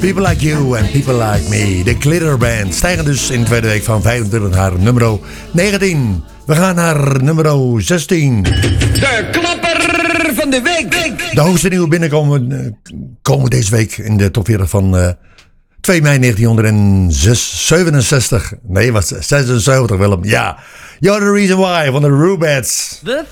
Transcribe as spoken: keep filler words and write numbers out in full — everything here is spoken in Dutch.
People Like You and People Like Me. De Glitter Band stijgen dus in de tweede week van vijfentwintig naar nummer negentien. We gaan naar nummer zestien. De klapper van de week. De hoogste nieuwe binnenkomen komen deze week in de top veertig van uh, twee mei negentienhonderdzevenenzestig. Nee, wat zesenzeventig Willem. Ja. You're the Reason Why van de Rubettes. The